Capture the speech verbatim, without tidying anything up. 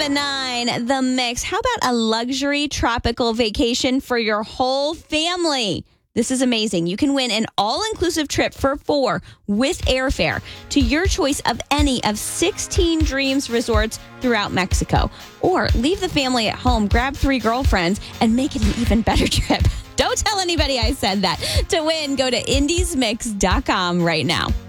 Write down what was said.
at nine, The Mix. How about a luxury tropical vacation for your whole family? This is amazing. You can win an all-inclusive trip for four with airfare to your choice of any of sixteen Dreams resorts throughout Mexico. Or leave the family at home, grab three girlfriends, and make it an even better trip. Don't tell anybody I said that. To win, go to indies mix dot com right now.